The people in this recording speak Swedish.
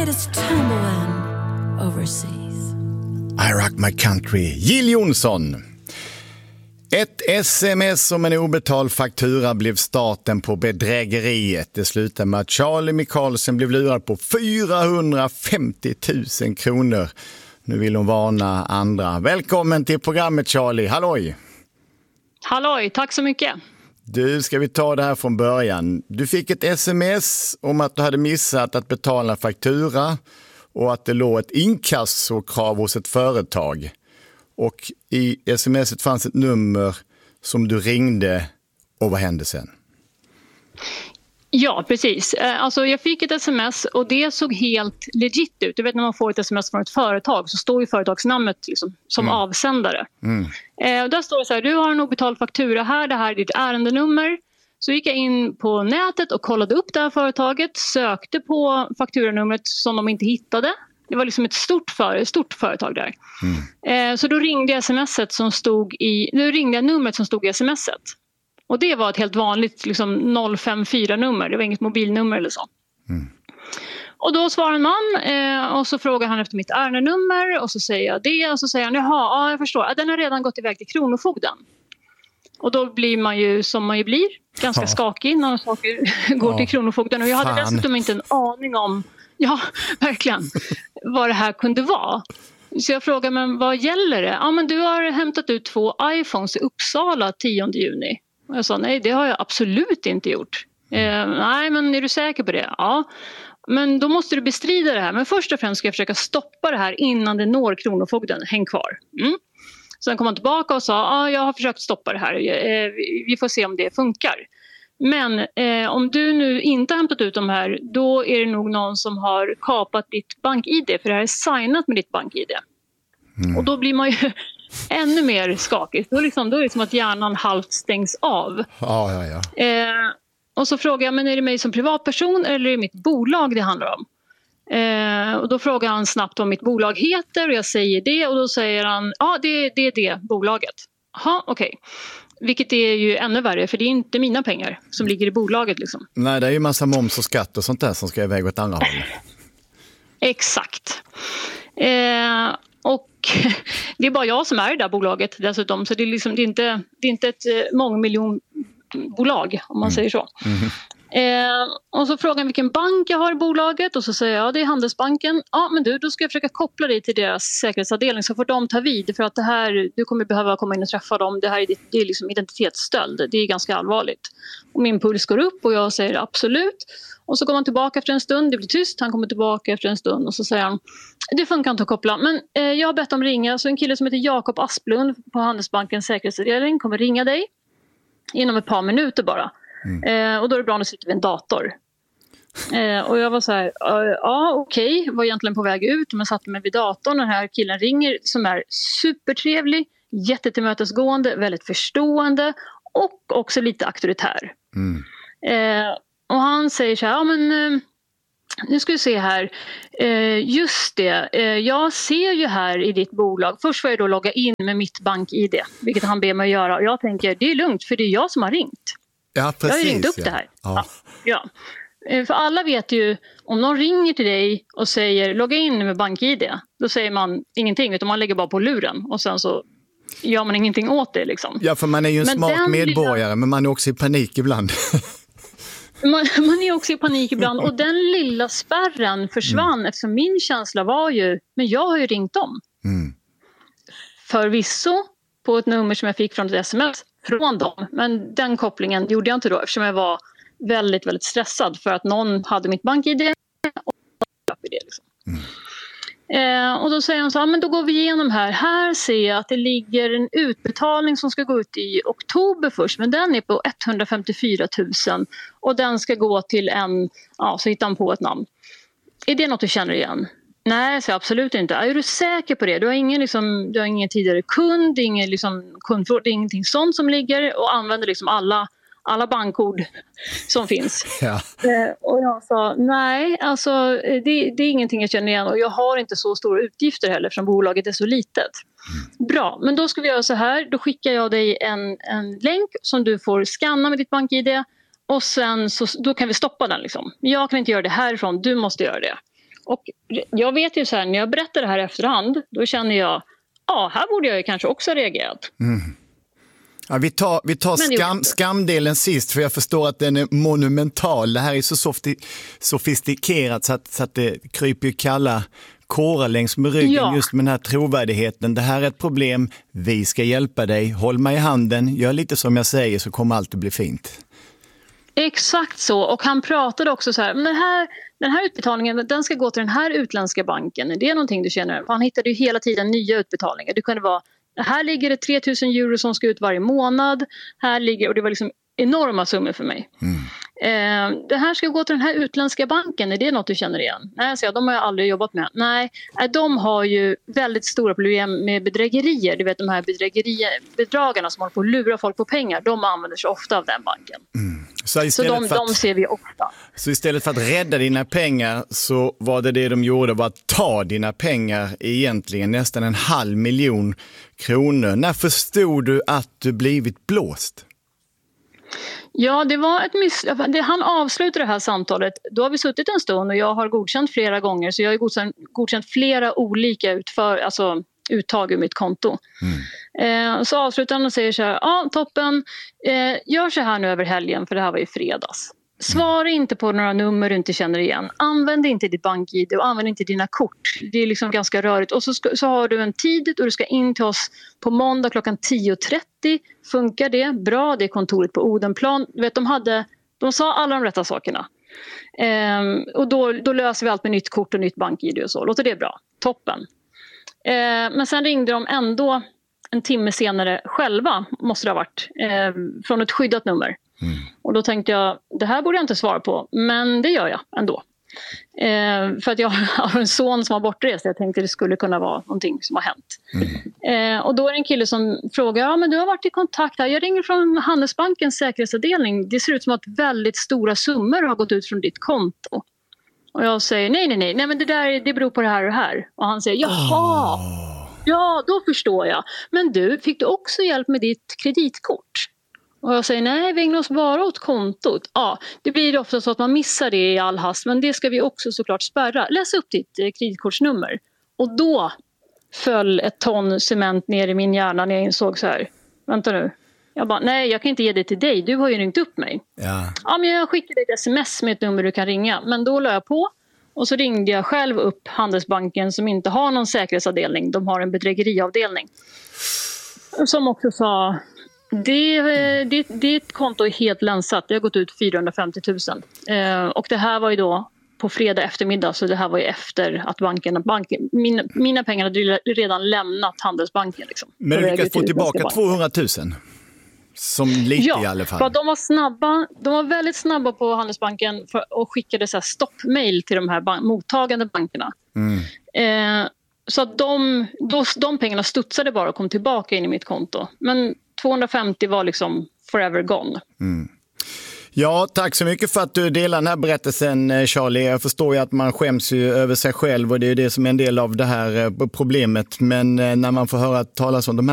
it is tumbling overseas. I rock my country. Jill Johnson. Ett sms om en obetald faktura blev starten på bedrägeriet. Det slutade med att Charlie Michaelsen blev lurad på 450 000 kronor. Nu vill hon varna andra. Välkommen till programmet, Charlie. Halloj! Halloj, tack så mycket. Du, ska vi ta det här från början. Du fick ett sms om att du hade missat att betala en faktura och att det låg ett inkassokrav hos ett företag. Och i smset fanns ett nummer som du ringde, och vad hände sen? Ja, precis. Alltså jag fick ett sms och det såg helt legit ut. Du vet, när man får ett sms från ett företag så står ju företagsnamnet liksom, som avsändare. Och där står det så här: du har en obetald faktura här, det här är ditt ärendenummer. Så gick jag in på nätet och kollade upp det här företaget, sökte på fakturanumret som de inte hittade. Det var liksom ett stort företag där. Så då ringde jag numret som stod i smset. Och det var ett helt vanligt liksom 054-nummer. Det var inget mobilnummer eller så. Och då svarar en man och så frågar han efter mitt ärendenummer. Och så säger jag det. Och så säger han, jaha, jag förstår. Den har redan gått iväg till Kronofogden. Och då blir man ju som man ju blir. Ganska skakig när saker går till Kronofogden. Och jag hade dessutom inte en aning om, verkligen, vad det här kunde vara. Så jag frågar, men vad gäller det? Ja, men du har hämtat ut 2 iPhones i Uppsala 10 juni. Och jag sa, nej, det har jag absolut inte gjort. Nej, men är du säker på det? Ja, men då måste du bestrida det här. Men först och främst ska jag försöka stoppa det här innan det når Kronofogden. Häng kvar. Sen kom han tillbaka och sa, jag har försökt stoppa det här. Vi får se om det funkar. Men om du nu inte har hämtat ut de här, då är det nog någon som har kapat ditt bank-ID. För det här är signat med ditt bank-ID. Och då blir man ju ännu mer skakig. Då är det som att hjärnan halvt stängs av. Och så frågar jag, men är det mig som privatperson eller är det mitt bolag det handlar om? Och då frågar han snabbt vad mitt bolag heter och jag säger det. Och då säger han, det är det bolaget. Jaha, okej. Vilket är ju ännu värre, för det är inte mina pengar som ligger i bolaget. Liksom. Nej, det är ju massa moms och skatt och sånt där som ska iväg åt andra håll. Exakt. Och det är bara jag som är det där bolaget dessutom. Så det är inte ett mångmiljonbolag, om man säger så. Och så frågar han vilken bank jag har i bolaget. Och så säger jag, det är Handelsbanken. Ja, men då ska jag försöka koppla dig till deras säkerhetsavdelning. Så får de ta vid, för att det här, du kommer behöva komma in och träffa dem. Det här det är liksom identitetsstöld. Det är ganska allvarligt. Och min puls går upp och jag säger absolut. Och så går man tillbaka efter en stund, det blir tyst. Han kommer tillbaka efter en stund och så säger han, det funkar inte att koppla. Men jag har bett dem ringa. Så en kille som heter Jakob Asplund på Handelsbankens säkerhetsavdelning kommer ringa dig. Inom ett par minuter bara. Och då är det bra att sitta vid en dator. Och jag var så här, okej. Var egentligen på väg ut, men satte mig vid datorn. Den här killen ringer som är supertrevlig, jättetillmötesgående, väldigt förstående och också lite auktoritär. Och han säger så här, nu ska vi se här. Just det, jag ser ju här i ditt bolag. Först får jag då logga in med mitt bank-ID, vilket han ber mig att göra. Och jag tänker, det är lugnt, för det är jag som har ringt. Ja, precis. Jag har ringt upp det här. Ja. För alla vet ju, om någon ringer till dig och säger logga in med bank-ID, då säger man ingenting, utan man lägger bara på luren och sen så gör man ingenting åt det liksom. Ja, för man är ju en smart medborgare, men man är också i panik ibland. Man är också i panik ibland, och den lilla spärren försvann eftersom min känsla var ju, men jag har ju ringt dem. Förvisso på ett nummer som jag fick från ett sms från dem, men den kopplingen gjorde jag inte då eftersom jag var väldigt, väldigt stressad för att någon hade mitt bank-ID och det liksom. Och då säger han så här, men då går vi igenom här ser jag att det ligger en utbetalning som ska gå ut i oktober först, men den är på 154 000 och den ska gå till så hittar han på ett namn. Är det något du känner igen? Nej, så absolut inte. Är du säker på det? Du har ingen tidigare kund, ingen kundfråga, ingenting sånt som ligger, och använder liksom alla bankord som finns. Ja. Och jag sa, nej, alltså det är ingenting jag känner igen, och jag har inte så stora utgifter heller från bolaget är så litet. Bra, men då ska vi göra så här. Då skickar jag dig en länk som du får scanna med ditt bank-ID, och sen då kan vi stoppa den liksom. Jag kan inte göra det härifrån, du måste göra det. Och jag vet ju så här, när jag berättar det här i efterhand, då känner jag, här borde jag ju kanske också ha reagerat. Ja, vi tar skamdelen sist, för jag förstår att den är monumental. Det här är så sofistikerat så att det kryper kalla kårar längs med ryggen just med den här trovärdigheten. Det här är ett problem, vi ska hjälpa dig, håll mig i handen, gör lite som jag säger så kommer allt att bli fint. Exakt så, och han pratade också så här, den här utbetalningen, den ska gå till den här utländska banken. Det är någonting du känner. Han hittade ju hela tiden nya utbetalningar. Det kunde vara, här ligger det 3 000 euro som ska ut varje månad. Här ligger, och det var liksom enorma summor för mig. Det här ska gå till den här utländska banken. Är det något du känner igen? Nej, så de har jag aldrig jobbat med. Nej, de har ju väldigt stora problem med bedrägerier. Du vet, de här bedragarna som håller på att lura folk på pengar, de använder sig ofta av den banken. Så de ser vi ofta. Så istället för att rädda dina pengar så var det de gjorde, var att ta dina pengar, egentligen nästan 500 000 kronor. När förstod du att du blivit blåst? Ja, det var han avslutade det här samtalet. Då har vi suttit en stund och jag har godkänt flera gånger. Så jag har godkänt flera olika uttag ur mitt konto. Så avslutar han och säger så här, toppen, gör så här nu över helgen, för det här var ju fredags. Svara inte på några nummer du inte känner igen. Använd inte ditt bank-ID och använd inte dina kort. Det är liksom ganska rörigt. Och så har du en tid och du ska in till oss på måndag klockan 10.30. Funkar det? Bra, det är kontoret på Odenplan. Du vet, de sa alla de rätta sakerna. Och då löser vi allt med nytt kort och nytt bank-ID och så. Låter det bra? Toppen. Men sen ringde de ändå en timme senare själva, måste det ha varit, från ett skyddat nummer. Och då tänkte jag, det här borde jag inte svara på, men det gör jag ändå. För att jag har en son som var bortrest. Jag tänkte det skulle kunna vara någonting som har hänt. Och då är det en kille som frågar, men du har varit i kontakt här. Jag ringer från Handelsbankens säkerhetsavdelning. Det ser ut som att väldigt stora summor har gått ut från ditt konto. Och jag säger, nej, men det beror på det här och det här. Och han säger, jaha, ja, då förstår jag. Men fick du också hjälp med ditt kreditkort? Och jag säger, nej, vi ägnar oss bara åt kontot. Ja, det blir ofta så att man missar det i all hast, men det ska vi också såklart spärra. Läs upp ditt kreditkortsnummer. Och då föll ett ton cement ner i min hjärna när jag insåg så här, vänta nu. Jag bara, nej, jag kan inte ge det till dig, du har ju ringt upp mig. Ja, men jag skickade ett sms med ett nummer du kan ringa. Men då la jag på och så ringde jag själv upp Handelsbanken som inte har någon säkerhetsavdelning. De har en bedrägeriavdelning. Som också sa, ditt konto är helt länsat. Det har gått ut 450 000. Och det här var ju då på fredag eftermiddag, så det här var ju efter att mina pengar hade redan lämnat Handelsbanken. Liksom, men du lyckades få tillbaka 200 000? Som lite i alla fall. Ja, de var snabba. De var väldigt snabba på Handelsbanken och skickade så här stoppmail till de här mottagande bankerna. Så att de pengarna studsade bara och kom tillbaka in i mitt konto. Men 250 var liksom forever gone. Ja, tack så mycket för att du delar den här berättelsen, Charlie. Jag förstår ju att man skäms ju över sig själv och det är det som är en del av det här problemet. Men när man får höra talas om de här